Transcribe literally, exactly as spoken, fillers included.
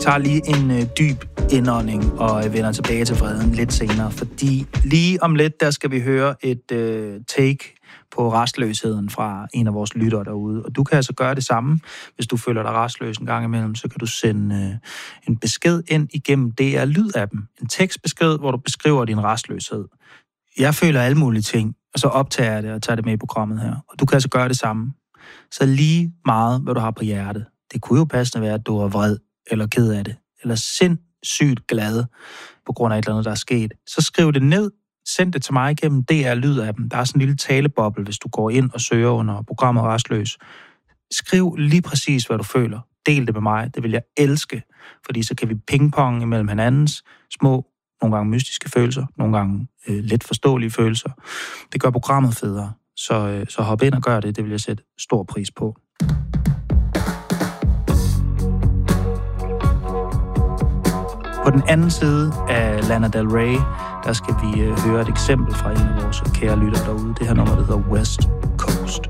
tager lige en øh, dyb indånding og vender tilbage til vreden lidt senere, fordi lige om lidt, der skal vi høre et øh, take på restløsheden fra en af vores lyttere derude. Og du kan altså gøre det samme, hvis du føler dig restløs en gang imellem, så kan du sende øh, en besked ind igennem D R Lyd-appen. En tekstbesked, hvor du beskriver din restløshed. Jeg føler alle mulige ting, og så optager jeg det og tager det med i programmet her. Og du kan altså gøre det samme. Så lige meget, hvad du har på hjertet. Det kunne jo passende være, at du er vred, eller ked af det, eller sindssygt glad på grund af et eller andet, der er sket. Så skriv det ned, send det til mig igennem D R Lyd-appen. Der er sådan en lille taleboble, hvis du går ind og søger under programmet Restløs. Skriv lige præcis, hvad du føler. Del det med mig, det vil jeg elske, fordi så kan vi pingpong imellem hinandens små, nogle gange mystiske følelser, nogle gange øh, let forståelige følelser. Det gør programmet federe, så, øh, så hop ind og gør det, det vil jeg sætte stor pris på. På den anden side af Lana Del Rey, der skal vi øh, høre et eksempel fra en af vores kære lytter derude. Det her nummer, der hedder West.